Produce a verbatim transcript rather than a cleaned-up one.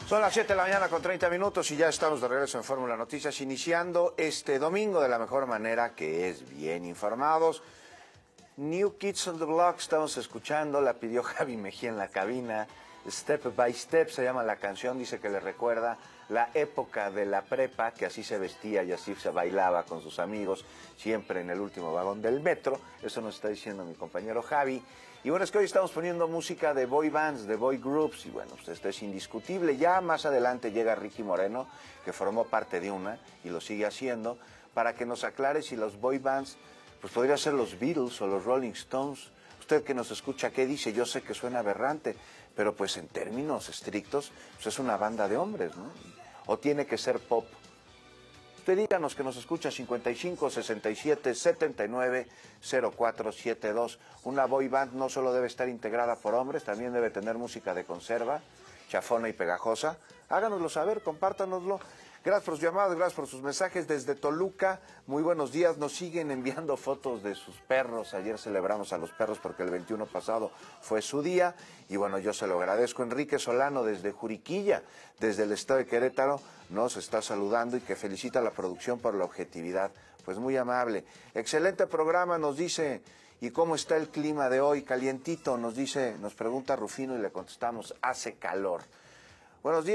Son las siete de la mañana con treinta minutos y ya estamos de regreso en Fórmula Noticias, iniciando este domingo de la mejor manera, que es bien informados. New Kids on the Block, estamos escuchando, la pidió Javi Mejía en la cabina. Step by Step se llama la canción, dice que le recuerda la época de la prepa, que así se vestía y así se bailaba con sus amigos, siempre en el último vagón del metro. Eso nos está diciendo mi compañero Javi. Y bueno, es que hoy estamos poniendo música de boy bands, de boy groups, y bueno, pues esto es indiscutible. Ya más adelante llega Ricky Moreno, que formó parte de una y lo sigue haciendo, para que nos aclare si los boy bands, pues podría ser los Beatles o los Rolling Stones. Usted que nos escucha, ¿qué dice? Yo sé que suena aberrante, pero pues en términos estrictos, pues es una banda de hombres, ¿no? O tiene que ser pop. Usted díganos, que nos escucha, cincuenta y cinco, sesenta y siete, setenta y nueve, cero cuatro setenta y dos. Una boy band no solo debe estar integrada por hombres, también debe tener música de conserva, chafona y pegajosa. Háganoslo saber, compártanoslo. Gracias por sus llamadas, gracias por sus mensajes desde Toluca. Muy buenos días, nos siguen enviando fotos de sus perros. Ayer celebramos a los perros porque el veintiuno pasado fue su día. Y bueno, yo se lo agradezco. Enrique Solano desde Juriquilla, desde el estado de Querétaro, nos está saludando y que felicita a la producción por la objetividad. Pues muy amable. Excelente programa, nos dice. ¿Y cómo está el clima de hoy? Calientito, nos dice, nos pregunta Rufino y le contestamos, hace calor. Buenos días.